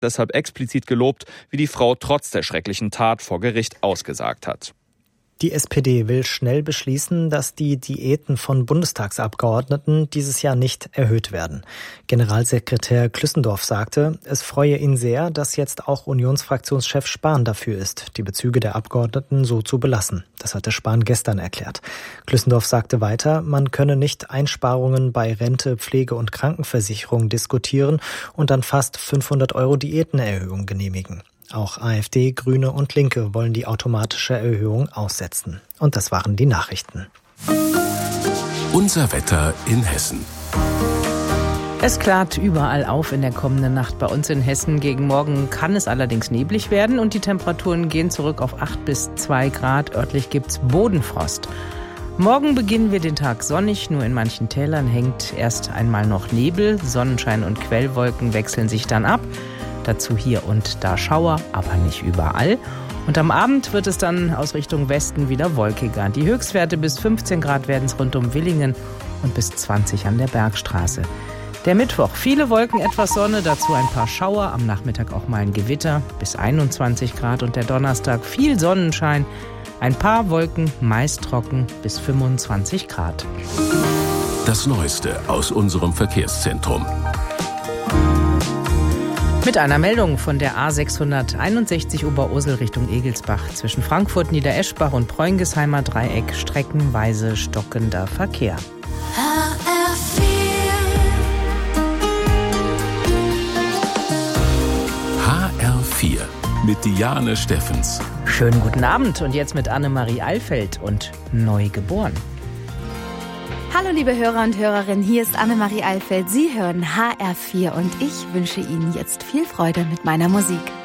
deshalb explizit gelobt, wie die Frau trotz der schrecklichen Tat vor Gericht ausgesagt hat. Die SPD will schnell beschließen, dass die Diäten von Bundestagsabgeordneten dieses Jahr nicht erhöht werden. Generalsekretär Klüssendorf sagte, es freue ihn sehr, dass jetzt auch Unionsfraktionschef Spahn dafür ist, die Bezüge der Abgeordneten so zu belassen. Das hatte Spahn gestern erklärt. Klüssendorf sagte weiter, man könne nicht Einsparungen bei Rente, Pflege und Krankenversicherung diskutieren und dann fast 500 € Diätenerhöhung genehmigen. Auch AfD, Grüne und Linke wollen die automatische Erhöhung aussetzen. Und das waren die Nachrichten. Unser Wetter in Hessen. Es klart überall auf in der kommenden Nacht. Bei uns in Hessen gegen Morgen kann es allerdings neblig werden und die Temperaturen gehen zurück auf 8 bis 2 Grad. Örtlich gibt's Bodenfrost. Morgen beginnen wir den Tag sonnig, nur in manchen Tälern hängt erst einmal noch Nebel. Sonnenschein und Quellwolken wechseln sich dann ab. Dazu hier und da Schauer, aber nicht überall. Und am Abend wird es dann aus Richtung Westen wieder wolkiger. Die Höchstwerte bis 15 Grad werden es rund um Villingen und bis 20 an der Bergstraße. Der Mittwoch, viele Wolken, etwas Sonne, dazu ein paar Schauer, am Nachmittag auch mal ein Gewitter, bis 21 Grad. Und der Donnerstag, viel Sonnenschein, ein paar Wolken, meist trocken, bis 25 Grad. Das Neueste aus unserem Verkehrszentrum. Mit einer Meldung von der A661 Oberursel Richtung Egelsbach. Zwischen Frankfurt, Niedereschbach und Preungesheimer Dreieck streckenweise stockender Verkehr. HR4 mit Diane Steffens. Schönen guten Abend und jetzt mit Annemarie Eilfeld und Neugeboren. Hallo liebe Hörer und Hörerinnen, hier ist Annemarie Eilfeld. Sie hören HR4 und ich wünsche Ihnen jetzt viel Freude mit meiner Musik.